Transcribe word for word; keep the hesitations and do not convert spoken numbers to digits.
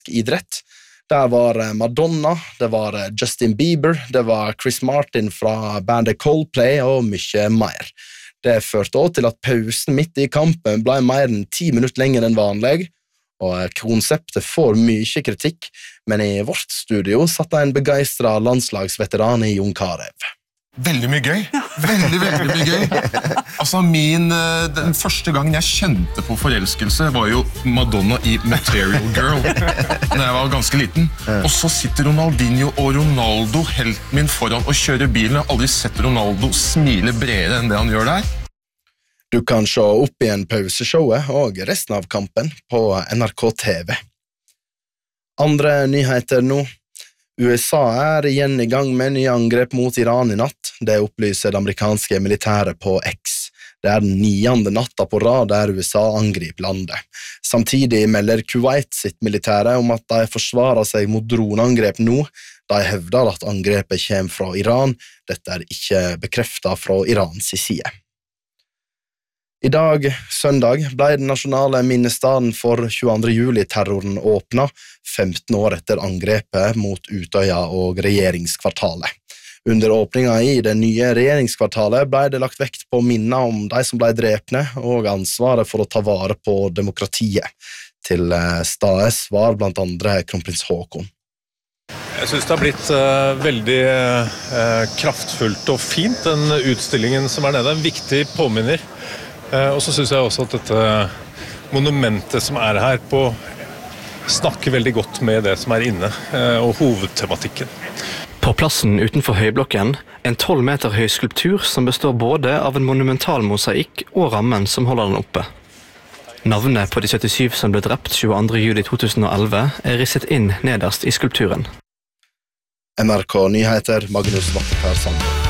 idrett. Der var Madonna, det var Justin Bieber, det var Chris Martin fra bandet Coldplay og mye mer. Det førte også til at pausen midt i kampen ble mer enn ti minutter lenger enn vanlig, og konseptet får mye kritikk, men i vårt studio satt en begeistret landslagsveteran i Jon Carew. Veldig mye gøy. Veldig, veldig mye gøy. Altså, min, den første gangen jeg kjente på forelskelse var jo Madonna i Material Girl, når jeg var ganske liten. Og så sitter Ronaldinho og Ronaldo, helten min, foran og kjører bilen. Jeg har aldri sett Ronaldo smile bredere enn det han gjør der. Du kan se opp igjen pauseshowet og resten av kampen på N R K T V. Andre nyheter nå. U S A er igjen i gang med nye angrep mot Iran i natt. Det opplyser det amerikanske militæret på X. Det er den niende natta på rad der U S A angriper landet. Samtidig melder Kuwait sitt militære om at de forsvarer seg mot droneangrep nå. De hevder at angrepet kommer fra Iran. Dette er ikke bekreftet fra Irans side. I dag, søndag, ble den nasjonale minnestaden for tjueandre juli-terroren åpnet, femten år etter angrepet mot Utøya og regjeringskvartalet. Under åpningen i det nye regjeringskvartalet ble det lagt vekt på minner om de som ble drepne, og ansvaret for å ta vare på demokratiet. Til stades var blant andre kronprins Haakon. Jeg synes det har blitt uh, veldig uh, kraftfullt og fint, den utstillingen som er nede. En viktig påminner. Uh, og så synes jeg også at dette monumentet som er her på snakker veldig godt med det som er inne, uh, og hovedtematikken. På plassen utenfor høyblokken, en tolv meter høy skulptur som består både av en monumental mosaikk og rammen som holder den oppe. Navnet på de syttisyv som ble drept tjueandre juli to tusen og elleve er risset inn nederst i skulpturen. N R K Nyheter, Magnus Vattekar Sand.